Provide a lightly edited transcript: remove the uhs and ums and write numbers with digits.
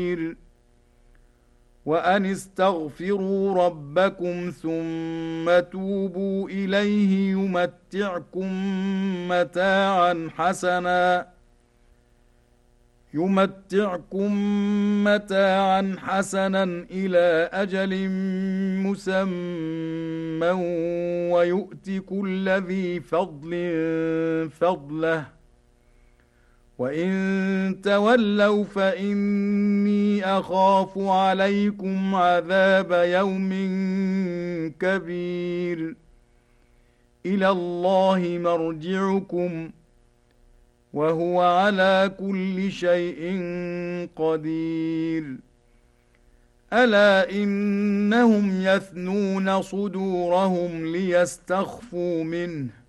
وأن استغفروا ربكم ثم توبوا إليه يمتعكم متاعا حسنا إلى أجل مسمى ويؤت كل ذي فضل فضله وإن تولوا فإني أخاف عليكم عذاب يوم كبير. إلى الله مرجعكم وهو على كل شيء قدير. ألا إنهم يثنون صدورهم ليستخفوا منه